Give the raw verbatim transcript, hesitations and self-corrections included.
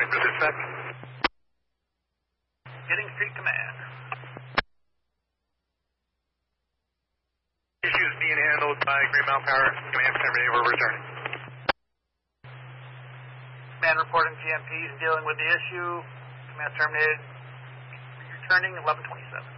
for dispatch. Getting street command. Issues being handled by Green Mountain Power. Command Center, we're returning. Command reporting G M Ps dealing with the issue. Command terminated. Returning eleven twenty-seven.